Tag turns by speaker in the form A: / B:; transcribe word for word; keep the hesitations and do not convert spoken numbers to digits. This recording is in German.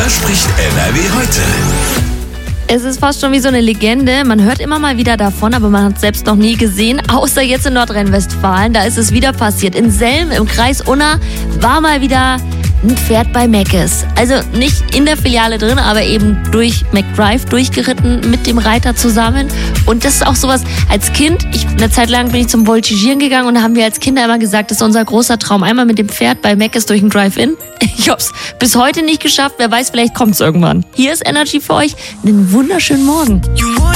A: Was spricht N R W heute?
B: Es ist fast schon wie so eine Legende. Man hört immer mal wieder davon, aber man hat es selbst noch nie gesehen. Außer jetzt in Nordrhein-Westfalen. Da ist es wieder passiert. In Selm im Kreis Unna war mal wieder ein Pferd bei Meckes. Also nicht in der Filiale drin, aber eben durch McDrive durchgeritten mit dem Reiter zusammen. Und das ist auch sowas, als Kind, ich, eine Zeit lang bin ich zum Voltigieren gegangen und da haben wir als Kinder immer gesagt, das ist unser großer Traum. Einmal mit dem Pferd bei Meckes durch den Drive-In. Ich hab's bis heute nicht geschafft. Wer weiß, vielleicht kommt's irgendwann. Hier ist Energy für euch. Einen wunderschönen Morgen.